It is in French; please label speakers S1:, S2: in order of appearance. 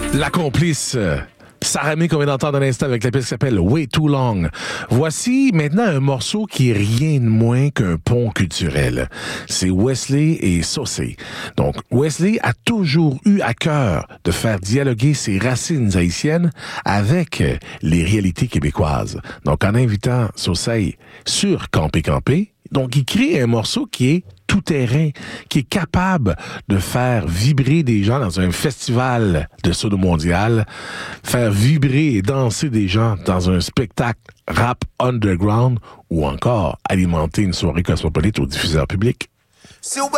S1: La complice, Sarah May, qu'on vient d'entendre à l'instant avec la pièce qui s'appelle Way Too Long. Voici maintenant un morceau qui est rien de moins qu'un pont culturel. C'est Wesley et Saucé. Donc, Wesley a toujours eu à cœur de faire dialoguer ses racines haïtiennes avec les réalités québécoises. Donc, en invitant Saucé sur Campé Campé, donc il crée un morceau qui est tout-terrain, qui est capable de faire vibrer des gens dans un festival de sodo mondial, faire vibrer et danser des gens dans un spectacle rap underground ou encore alimenter une soirée cosmopolite au diffuseur public.